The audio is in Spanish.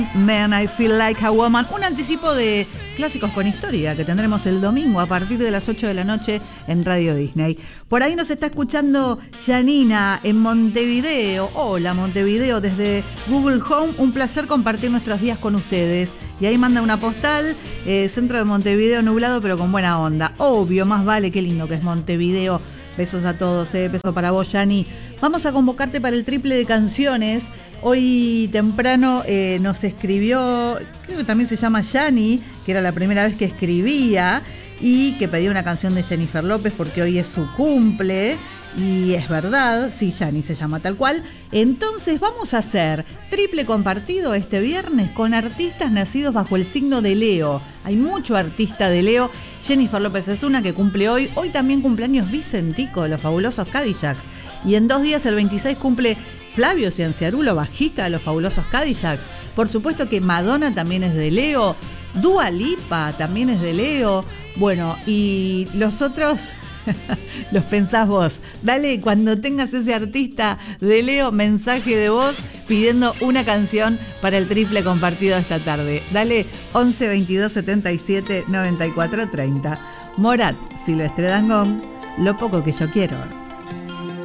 Man, I Feel Like a Woman, un anticipo de Clásicos con Historia que tendremos el domingo a partir de las 8 de la noche en Radio Disney. Por ahí nos está escuchando Janina en Montevideo. Hola Montevideo, desde Google Home, un placer compartir nuestros días con ustedes. Y ahí manda una postal, centro de Montevideo nublado pero con buena onda. Obvio, más vale, qué lindo que es Montevideo. Besos a todos, beso para vos, Yani. Vamos a convocarte para el triple de canciones. Hoy temprano nos escribió, creo que también se llama Yani, que era la primera vez que escribía y que pedía una canción de Jennifer López porque hoy es su cumple. Y es verdad, sí, Yani se llama tal cual. Entonces vamos a hacer triple compartido este viernes con artistas nacidos bajo el signo de Leo. Hay mucho artista de Leo. Jennifer López es una que cumple hoy. Hoy también cumpleaños Vicentico, de los Fabulosos Cadillacs. Y en 2 días, el 26, cumple Flavio Cianciarulo, bajista de los Fabulosos Cadillacs. Por supuesto que Madonna también es de Leo. Dua Lipa también es de Leo. Bueno, y los otros los pensás vos. Dale, cuando tengas ese artista de Leo, mensaje de voz pidiendo una canción para el triple compartido esta tarde. Dale, 11 22 77 94 30. Morat, Silvestre Dangond, Lo poco que yo quiero.